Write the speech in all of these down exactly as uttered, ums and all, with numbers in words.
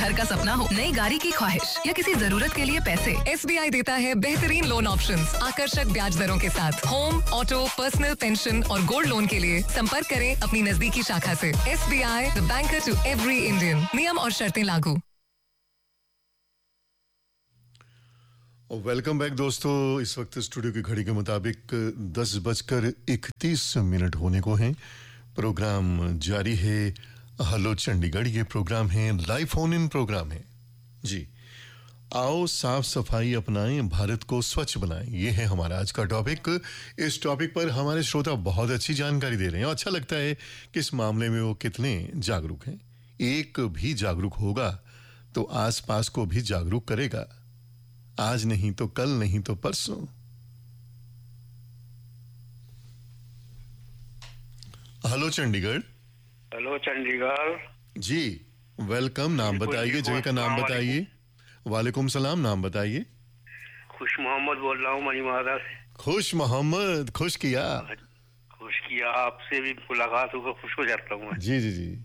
घर का सपना हो, नई गाड़ी की ख्वाहिश या किसी जरूरत के लिए पैसे, एसबीआई देता है बेहतरीन लोन ऑप्शंस, आकर्षक ब्याज दरों के साथ। होम, ऑटो, पर्सनल, पेंशन और गोल्ड लोन के लिए संपर्क करें अपनी नजदीकी शाखा से। SBI, the banker to every Indian. नियम और शर्तें लागू। वेलकम बैक दोस्तों। इस वक्त स्टूडियो की घड़ी के मुताबिक दस बजकर इकतीस मिनट होने को हैं। प्रोग्राम जारी है हेलो चंडीगढ़। ये प्रोग्राम है लाइव फोन इन प्रोग्राम है जी। आओ साफ सफाई अपनाएं, भारत को स्वच्छ बनाएं, ये है हमारा आज का टॉपिक। इस टॉपिक पर हमारे श्रोता बहुत अच्छी जानकारी दे रहे हैं और अच्छा लगता है कि इस मामले में वो कितने जागरूक हैं। एक भी जागरूक होगा तो आसपास को भी जागरूक करेगा। आज नहीं तो कल, नहीं तो परसों। हेलो चंडीगढ़। हेलो चंडीगढ़ जी वेलकम। नाम बताइए, जगह का नाम बताइए। वालेकुम सलाम। नाम बताइए। खुश मोहम्मद बोल रहा हूँ मनीमादा से। खुश मोहम्मद, खुश किया। खुश किया, आपसे भी मुलाकात होकर खुश हो जाता हूँ। जी जी जी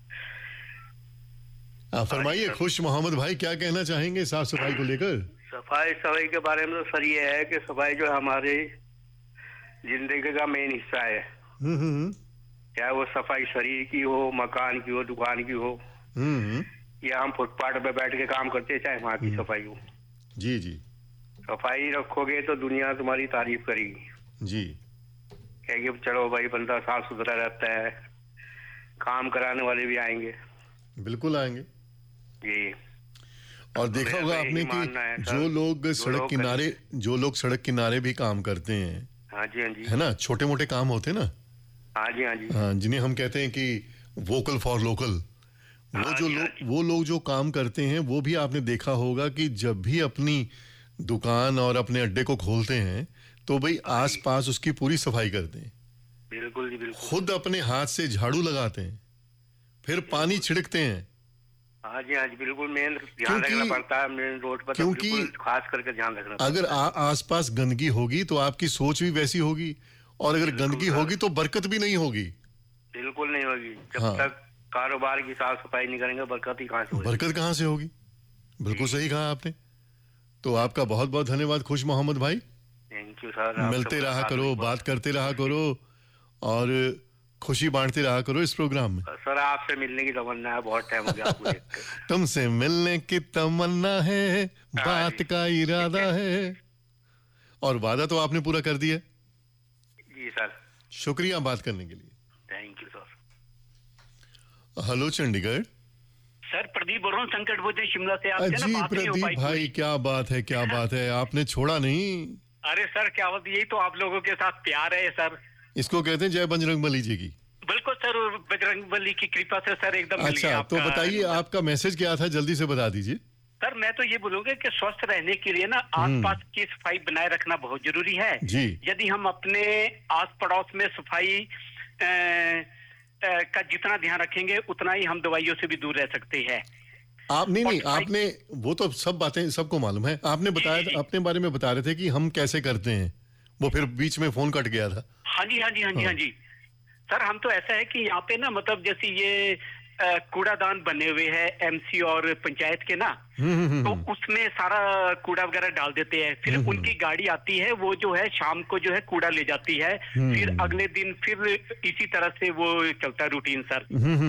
आप फरमाइए खुश मोहम्मद भाई, क्या कहना चाहेंगे साफ सफाई को लेकर? सफाई सफाई के बारे में तो सर ये है कि सफाई जो हमारे जिंदगी का मेन हिस्सा है। हम्म हम्म चाहे वो सफाई शरीर की हो, मकान की हो, दुकान की हो, हम्म या हम फुटपाथ पे बैठ के काम करते हैं, चाहे वहाँ की सफाई हो। जी जी सफाई रखोगे तो दुनिया तुम्हारी तारीफ करेगी जी। कहेगी चलो भाई बंदा साफ सुथरा रहता है, काम कराने वाले भी आएंगे। बिल्कुल आएंगे जी। और देखा होगा आपने कि जो लोग सड़क किनारे जो लोग सड़क किनारे भी काम करते हैं, हाँ जी हाँ जी, है ना, छोटे मोटे काम होते हैं ना, हाँ जी हाँ जी, हाँ, जिन्हें हम कहते हैं कि वोकल फॉर लोकल, वो जो लोग वो लोग जो काम करते हैं, वो भी आपने देखा होगा कि जब भी अपनी दुकान और अपने अड्डे को खोलते हैं तो भाई आसपास उसकी पूरी सफाई करते हैं। बिल्कुल जी बिल्कुल। खुद अपने हाथ से झाड़ू लगाते हैं, फिर पानी छिड़कते हैं। हाँ जी हाँ जी बिल्कुल। मेन ध्यान रखना पड़ता है मेन रोड पर, क्योंकि खास करके ध्यान रखना पड़ता है। अगर आ, आसपास गंदगी होगी तो आपकी सोच भी वैसी होगी, और अगर गंदगी होगी तो बरकत भी नहीं होगी। बिल्कुल नहीं होगी। जब हाँ। तक कारोबार की साफ सफाई नहीं करेंगे बरकत ही कहाँ से होगी? बरकत कहाँ से होगी? बिल्कुल सही कहा आपने। तो आपका बहुत बहुत धन्यवाद खुश मोहम्मद भाई। Thank you sir. मिलते रहा करो, बात करते रहा करो और खुशी बांटते रहा करो इस प्रोग्राम में। सर आपसे मिलने की तमन्ना है, बहुत टाइम हो गया आपको देख के। तुमसे मिलने की तमन्ना है, बात का इरादा है, और वादा तो आपने पूरा कर दिया। जी सर। शुक्रिया बात करने के लिए। Thank you sir. Hello Chandigarh. Sir Pradeep बोल रहा हूँ संकट भोजन शिमला से। आपसे जी ना बात नहीं हो प्रदीप पाई भाई, पूरी। क्या बात है, क्या बात है, आपने छोड़ा नहीं। अरे सर क्या बात, यही तो आप लोगों के साथ प्यार है सर। इसको कहते हैं जय बजरंगबली जी की। बिल्कुल सर, बजरंगबली की कृपा से सर एकदम मिल अच्छा गया तो आपका बताइए नंबर। आपका मैसेज क्या था, जल्दी से बता दीजिए। सर मैं तो ये बोलूंगा कि स्वस्थ रहने के लिए ना आसपास की सफाई बनाए रखना बहुत जरूरी है जी। यदि हम अपने आस पड़ोस में सफाई अ, अ, का जितना ध्यान रखेंगे उतना ही हम दवाइयों से भी दूर रह सकते हैं। आप नहीं नहीं और सफाई- आपने वो तो सब बातें सबको मालूम है। आपने बताया जी, जी। अपने बारे में बता रहे थे कि हम कैसे करते हैं, वो फिर बीच में फोन कट गया था। हाँ जी हाँ जी हाँ जी हाँ जी सर, हम तो ऐसा है कि यहाँ पे ना मतलब जैसे ये अ, कूड़ादान बने हुए हैं एमसी और पंचायत के ना, तो उसमें सारा कूड़ा वगैरह डाल देते हैं। फिर उनकी गाड़ी आती है, वो जो है शाम को जो है कूड़ा ले जाती है, फिर अगले दिन फिर इसी तरह से वो चलता है रूटीन सर।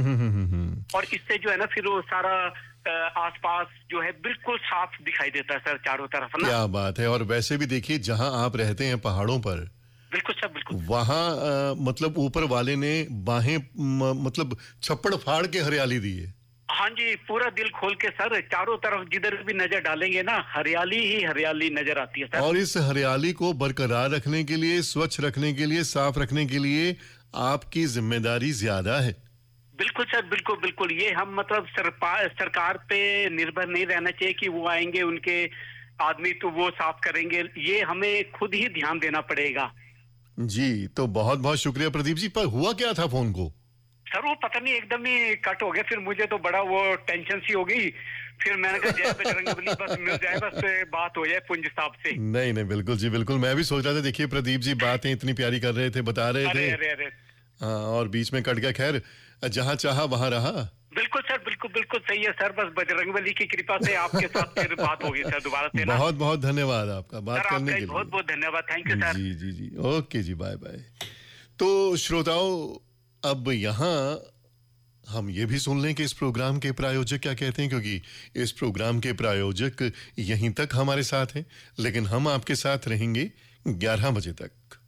और इससे जो है ना फिर वो सारा अ, आसपास जो है बिल्कुल साफ दिखाई देता है सर चारों तरफ ना। क्या बात है। और वैसे भी देखिए जहां आप रहते हैं पहाड़ों पर, बिल्कुल सर बिल्कुल। वहां आ, मतलब ऊपर वाले ने बाहें म, मतलब छप्पड़ फाड़ के हरियाली दी है। हाँ जी, पूरा दिल खोल के सर, चारों तरफ जिधर भी नजर डालेंगे ना हरियाली ही हरियाली नजर आती है सर। और इस हरियाली को बरकरार रखने के लिए, स्वच्छ रखने के लिए, साफ रखने के लिए आपकी जिम्मेदारी ज्यादा है। बिल्कुल सर बिल्कुल बिल्कुल। ये हम मतलब सरकार सरकार पे निर्भर नहीं रहना चाहिए कि वो आएंगे उनके आदमी तो वो साफ करेंगे, ये हमें खुद ही ध्यान देना पड़ेगा। जी तो बहुत बहुत शुक्रिया प्रदीप जी। पर हुआ क्या था फोन को? सर वो पता नहीं एकदम ही कट हो गया, फिर मुझे तो बड़ा वो टेंशन सी हो गई। फिर मैंने कहा जय बजरंगबली, बस मिल जाए, बस बात हो जाए पुंज साहब से। नहीं नहीं बिल्कुल जी बिल्कुल। मैं भी सोच रहा था, देखिए प्रदीप जी बातें इतनी प्यारी कर रहे थे, बता रहे थे, अरे अरे अरे हाँ, और बीच में कट गया। खैर जहाँ चाहा वहां रहा। बिल्कुल सर बिल्कुल। बिल्कुल बिल्कुल सही है सर, बस बजरंगबली की कृपा से आपके साथ फिर बात होगी सर दोबारा से ना। बहुत बहुत धन्यवाद आपका बात सर करने आपका के लिए। बहुत बहुत धन्यवाद, thank you sir. Ji ji ji okay ji, bye bye. तो श्रोताओं, अब यहाँ हम ये भी सुन लें कि इस प्रोग्राम के प्रायोजक क्या कहते हैं, क्योंकि इस प्रोग्राम के प्रायोजक यहीं तक हमारे साथ हैं, लेकिन हम आपके साथ रहेंगे ग्यारह बजे तक।